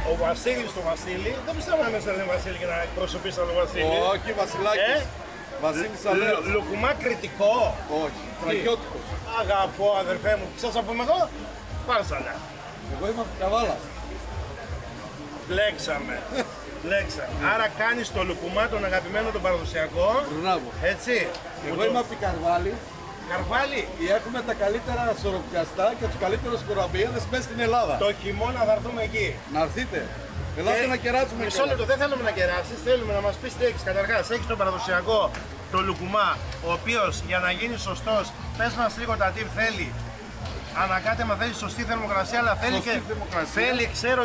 Ο Βασίλης του Βασίλη, δεν πιστεύω να μέσα είναι Βασίλη και να εκπροσωπείς άλλο Βασίλη. Όχι, Βασιλάκης. Βασίλης Αλέας. Λουκουμά κριτικό. Όχι, φραγκιώτικος. Αγαπώ αδερφέ μου. Ξέρεις από είμαι εγώ. Φάρσαλα. Εγώ είμαι από Καβάλα. Λέξαμε. Λέξαμε. Άρα κάνεις το λουκουμά τον αγαπημένο τον παραδοσιακό. Μπράβο. Έτσι. Εγώ είμαι από την Καρβάλη. Καρβάλι. Έχουμε τα καλύτερα σοροπιαστά και τους καλύτερους κοραμπιέδες μέσα στην Ελλάδα. Το χειμώνα θα έρθουμε εκεί. Να έρθείτε. Ελάτε να κεράσουμε. Μισό λεπτό, δεν θέλουμε να κεράσεις. Θέλουμε να μας πεις τι έχεις. Καταρχάς, έχεις τον παραδοσιακό το λουκουμά, ο οποίος για να γίνει σωστός, πες μας λίγο τα τι θέλει. Ανακάτεμα θέλει σωστή θερμοκρασία, αλλά θέλει Σωστή και θερμοκρασία. θέλει, ξέρω